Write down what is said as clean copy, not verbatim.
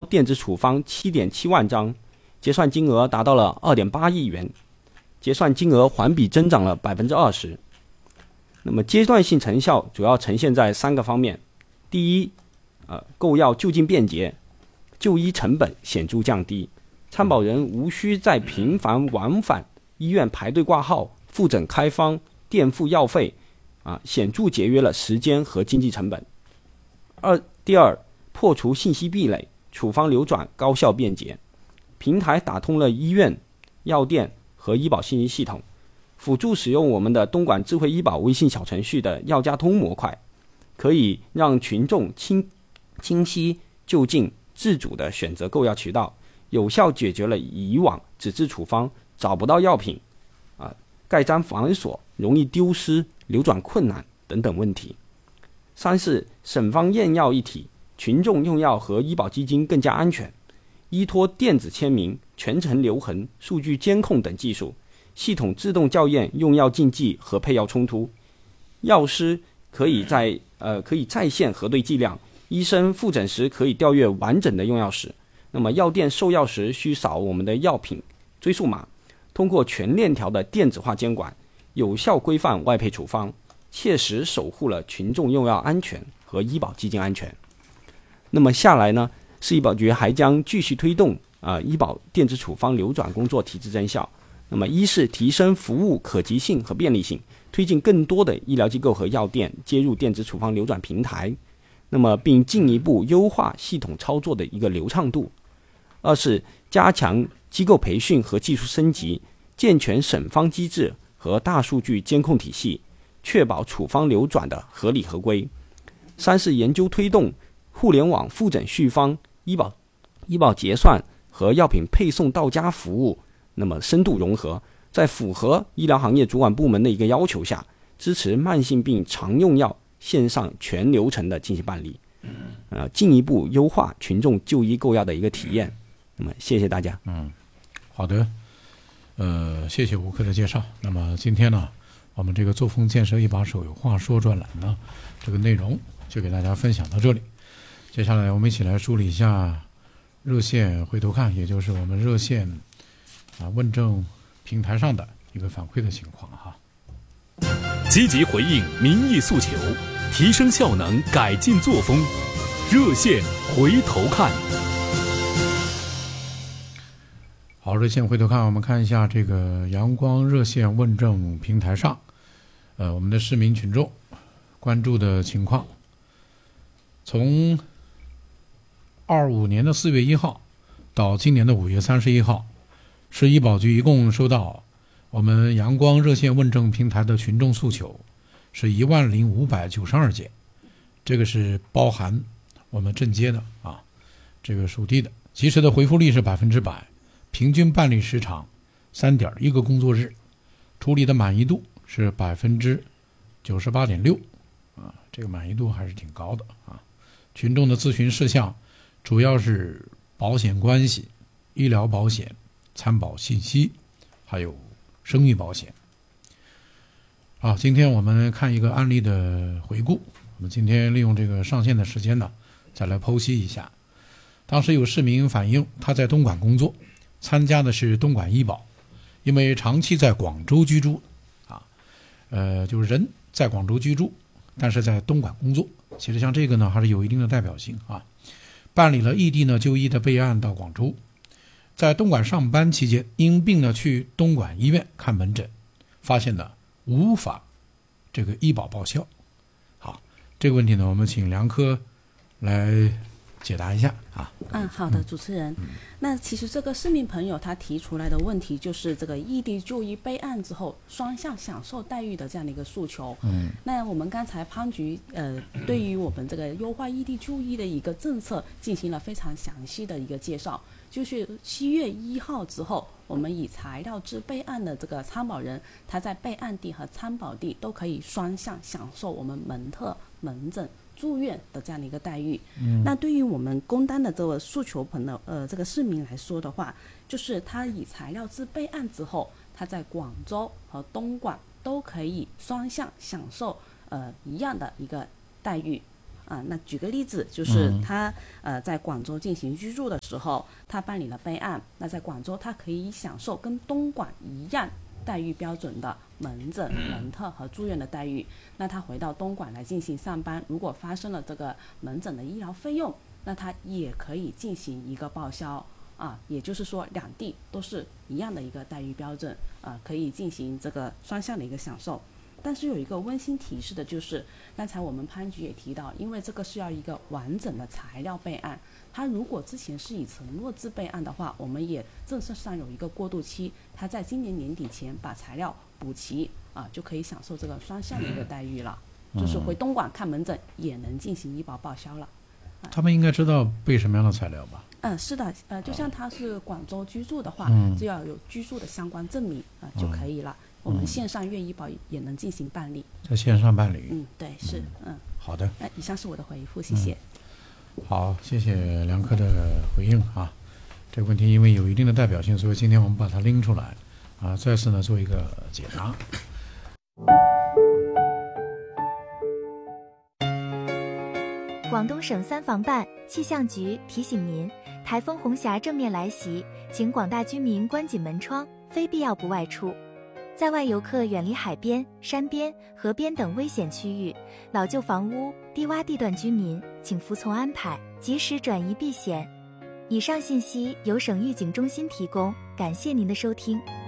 电子处方 7.7 万张，结算金额达到了 2.8 亿元，结算金额环比增长了 20%。 那么阶段性成效主要呈现在3个方面。第一，购药就近便捷，就医成本显著降低，参保人无需再频繁往返医院排队挂号、复诊开方、垫付药费，显著节约了时间和经济成本。第二，破除信息壁垒，处方流转高效便捷，平台打通了医院、药店和医保信息系统，辅助使用我们的东莞智慧医保微信小程序的药家通模块，可以让群众清晰、就近、自主地选择购药渠道，有效解决了以往纸质处方找不到药品、盖章繁琐、容易丢失、流转困难等等问题。三是省方验药一体，群众用药和医保基金更加安全，依托电子签名、全程留痕、数据监控等技术，系统自动校验用药禁忌和配药冲突，药师可以在线核对剂量，医生复诊时可以调阅完整的用药史，那么药店售药时需扫我们的药品追溯码，通过全链条的电子化监管，有效规范外配处方，切实守护了群众用药安全和医保基金安全。那么下来呢，市医保局还将继续推动医保电子处方流转工作提质增效。那么一是提升服务可及性和便利性，推进更多的医疗机构和药店接入电子处方流转平台，那么并进一步优化系统操作的一个流畅度。二是加强机构培训和技术升级，健全审方机制和大数据监控体系，确保处方流转的合理合规。三是研究推动互联网复诊续方、医保结算和药品配送到家服务，那么深度融合，在符合医疗行业主管部门的一个要求下，支持慢性病常用药线上全流程的进行办理，进一步优化群众就医购药的一个体验。那么谢谢大家。 好的，谢谢吴科的介绍。那么今天呢，我们这个作风建设一把手有话说专栏呢，这个内容就给大家分享到这里。接下来我们一起来梳理一下热线回头看，也就是我们热线问政平台上的一个反馈的情况哈。 积极回应民意诉求，提升效能，改进作风。热线回头看。 好，热线回头看，我们看一下这个阳光热线问政平台上，我们的市民群众关注的情况。从25年的4月1号到今年的5月31号，市医保局一共收到我们阳光热线问政平台的群众诉求是10592件，这个是包含我们镇街的这个属地的，及时的回复率是100%，平均办理时长3.1个工作日，处理的满意度是98.6%，这个满意度还是挺高的群众的咨询事项主要是保险关系、医疗保险、参保信息，还有生育保险。好，今天我们看一个案例的回顾。我们今天利用这个上线的时间呢，再来剖析一下。当时有市民反映，他在东莞工作，参加的是东莞医保，因为长期在广州居住就是人在广州居住，但是在东莞工作。其实像这个呢，还是有一定的代表性办理了异地呢就医的备案到广州，在东莞上班期间，因病呢去东莞医院看门诊，发现呢无法这个医保报销。好，这个问题呢，我们请梁科来解答一下好的，主持人。那其实这个市民朋友他提出来的问题就是这个异地就医备案之后双向享受待遇的这样的一个诉求。那我们刚才潘局对于我们这个优化异地就医的一个政策进行了非常详细的一个介绍，就是7月1号之后，我们以材料制备案的这个参保人，他在备案地和参保地都可以双向享受我们门特、门诊、住院的这样的一个待遇。那对于我们工单的这个诉求朋友这个市民来说的话，就是他以材料制备案之后，他在广州和东莞都可以双向享受一样的一个待遇。 那举个例子，就是他在广州进行居住的时候，他办理了备案，那在广州他可以享受跟东莞一样待遇标准的门诊、门特和住院的待遇。那他回到东莞来进行上班，如果发生了这个门诊的医疗费用，那他也可以进行一个报销也就是说两地都是一样的一个待遇标准可以进行这个双向的一个享受。但是有一个温馨提示的就是，刚才我们潘局也提到，因为这个是要一个完整的材料备案，他如果之前是以承诺制备案的话，我们也政策上有一个过渡期，他在今年年底前把材料补齐就可以享受这个双向的一个待遇了，就是回东莞看门诊也能进行医保报销了。 他们应该知道备什么样的材料吧？ 是的，就像他是广州居住的话，就要有居住的相关证明就可以了。我们线上粤医保也能进行办理， 在线上办理。 对，是， 好的。 以上是我的回复，谢谢。 好，谢谢梁科的回应啊。这个问题因为有一定的代表性，所以今天我们把它拎出来再次呢做一个解答。 广东省三防办气象局提醒您，台风红霞正面来袭，请广大居民关紧门窗，非必要不外出。在外游客远离海边、山边、河边等危险区域，老旧房屋、低洼地段居民请服从安排，及时转移避险。以上信息由省预警中心提供，感谢您的收听。